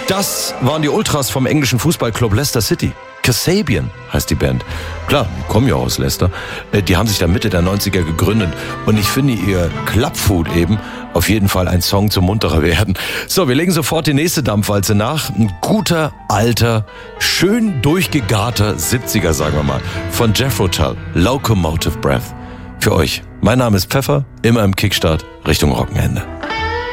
Das waren die Ultras vom englischen Fußballclub Leicester City. Kasabian heißt die Band. Klar, die kommen ja aus Leicester. Die haben sich da Mitte der 90er gegründet. Und ich finde ihr Clubfood eben auf jeden Fall ein Song zum munterer werden. So, wir legen sofort die nächste Dampfwalze nach. Ein guter, alter, schön durchgegarter 70er, sagen wir mal, von Jethro Tull, Locomotive Breath. Für euch. Mein Name ist Pfeffer, immer im Kickstart Richtung Rockenende.